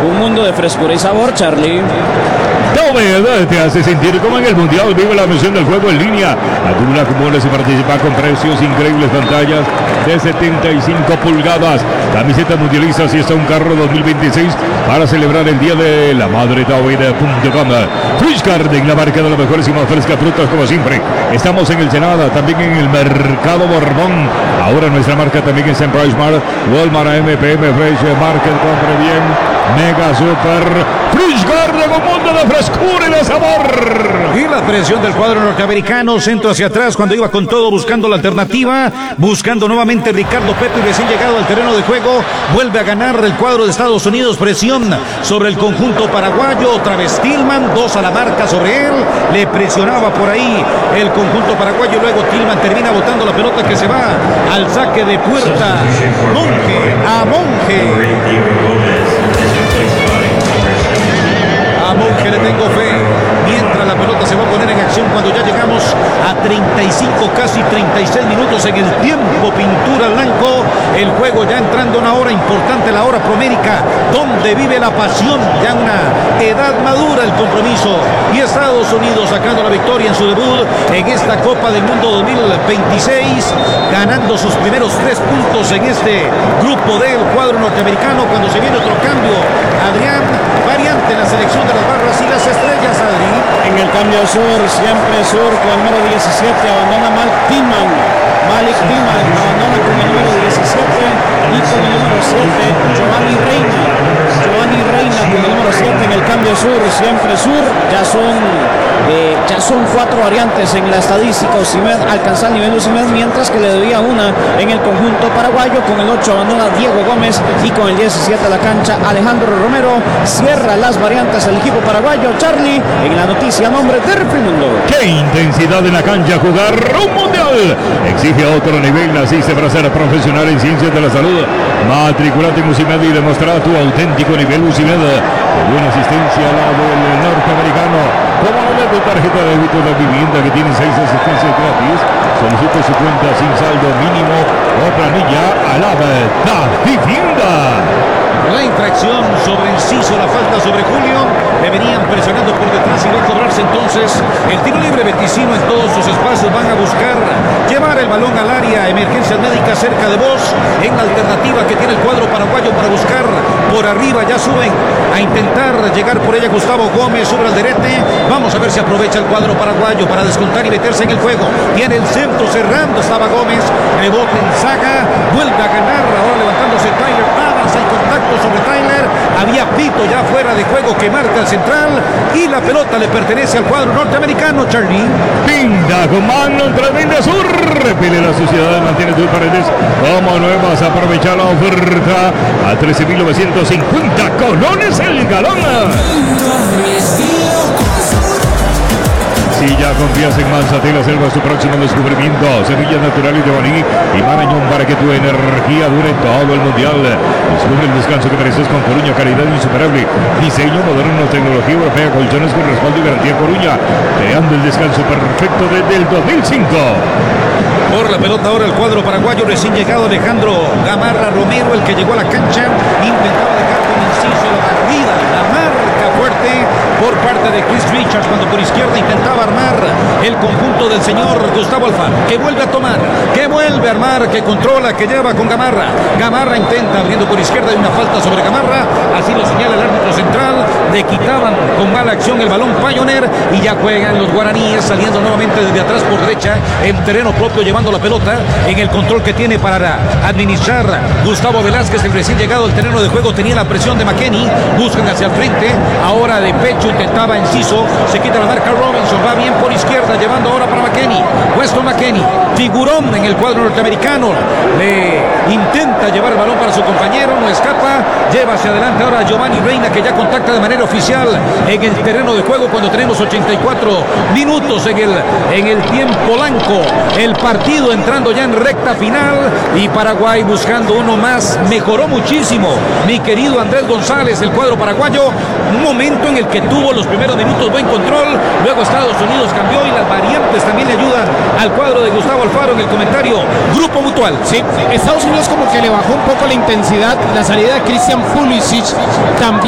Un mundo de frescura y sabor, Charlie. Novedad te hace sentir como en el Mundial. Vive la emoción del juego en línea. Acumula acumules y participa con precios increíbles. Pantallas de 75 pulgadas. Camisetas mundialistas y está un carro 2026 para celebrar el Día de la Madre. Taoida.com. Fresh Garden, la marca de las mejores y más frescas frutas como siempre. Estamos en el Senada, también en el Mercado Borbón. Ahora nuestra marca también es en PriceMart, Walmart, MPM, Fresh Market. Compre bien. Mega Super Fresh Garden, un mundo de frescura y de sabor. Y la presión del cuadro norteamericano, centro hacia atrás cuando iba con todo buscando la alternativa, buscando nuevamente Ricardo Pepe, recién llegado al terreno de juego, vuelve a ganar el cuadro de Estados Unidos, presión sobre el conjunto paraguayo, otra vez Tillman, 2 a la marca sobre él, le presionaba por ahí el conjunto paraguayo, luego Tillman termina botando la pelota que se va al saque de puerta. Monje a Monje. A Monje le tengo fe, mientras la pelota se va a poner en acción cuando ya llegamos a 35, casi 36 minutos en el tiempo pintura blanco, el juego ya entrando una hora importante, la hora promérica, donde vive la pasión, ya una edad madura el compromiso, y Estados Unidos sacando la victoria en su debut en esta Copa del Mundo 2026, ganando sus primeros 3 puntos en este grupo del cuadro norteamericano, cuando se viene otro cambio, Adrián, variante en la selección de las barras y las estrellas, Adri. En el cambio sur, siempre sur, con el número 17, abandona Malik Tillman, abandona con el número 17 y con el número 7, Giovanni Reina con el número 7 en el cambio sur, siempre sur, ya son 4 variantes en la estadística. Osimhen alcanza el nivel de Osimhen, mientras que le debía una en el conjunto paraguayo. Con el 8 abandona Diego Gómez y con el 17 a la cancha Alejandro Romero. Cierra las variantes el equipo paraguayo. Charlie, en la noticia nombre de Refrimundo. ¡Qué intensidad en la cancha! Jugar un mundial exige otro nivel. Naciste para ser profesional en ciencias de la salud. Matriculate en UCIMED y demostrar tu auténtico nivel UCIMED. Con buena asistencia a la del norteamericano. Como no le tu tarjeta de débito de vivienda que tiene 6 asistencias gratis. Solicite su cuenta sin saldo mínimo o planilla a la da vivienda. La infracción sobre Enciso, la falta sobre Julio, le venían presionando por detrás y va a cobrarse entonces el tiro libre. Beticino en todos sus espacios van a buscar llevar el balón al área, emergencias médicas cerca de vos, en la alternativa que tiene el cuadro paraguayo para buscar por arriba, ya suben a intentar llegar por ella Gustavo Gómez sobre el derete, vamos a ver si aprovecha el cuadro paraguayo para descontar y meterse en el juego, tiene el centro cerrando, estaba Gómez, rebote en Saga, vuelve a ganar, ahora levantándose Tyler Tavas, hay contacto sobre Tyler, había pito ya fuera de juego que marca el central y la pelota le pertenece al cuadro norteamericano, Charlie. Pinda con mano, tremenda sur, repele la suciedad, mantiene tus paredes como nuevas, aprovechar la oferta a 13.950 colones el galón. Si ya confías en Manzatela Selva, su próximo descubrimiento, semillas naturales de Baní y Marañón para que tu energía dure todo el mundial. Descubre el descanso que mereces con Coruña, calidad insuperable, diseño moderno, tecnología europea, colchones con respaldo y garantía Coruña, creando el descanso perfecto desde el 2005. Por la pelota ahora el cuadro paraguayo, recién llegado Alejandro Gamarra Romero, el que llegó a la cancha, intentaba dejar con Enciso la barrida, la marca fuerte por parte de Chris Richards, cuando por izquierda intentaba armar el conjunto del señor Gustavo Alfaro, que vuelve a tomar, que vuelve a armar, que controla, que lleva con Gamarra. Gamarra intenta abriendo por izquierda, hay una falta sobre Gamarra, así lo señala el árbitro central, le quitaban con mala acción el balón Pioneer y ya juegan los guaraníes saliendo nuevamente desde atrás por derecha en terreno propio, llevando la pelota en el control que tiene para administrar Gustavo Velázquez, el recién llegado al terreno de juego, tenía la presión de McKennie, buscan hacia el frente, ahora de pecho intentaba Enciso, se quita la marca Robinson, va bien por izquierda, llevando ahora para McKennie, Weston McKennie, figurón en el cuadro norteamericano, le intenta llevar el balón para su compañero, no escapa, lleva hacia adelante ahora Giovanni Reina, que ya contacta de manera oficial en el terreno de juego cuando tenemos 84 minutos en el tiempo blanco, el partido entrando ya en recta final y Paraguay buscando uno más, mejoró muchísimo mi querido Andrés González, el cuadro paraguayo, un momento en el que tuvo los primeros minutos buen control, luego Estados Unidos cambió y las variantes también le ayudan al cuadro de Gustavo Alfaro en el comentario Grupo Mutual. Sí, Estados Unidos como que le bajó un poco la intensidad, la salida de Christian Pulisic también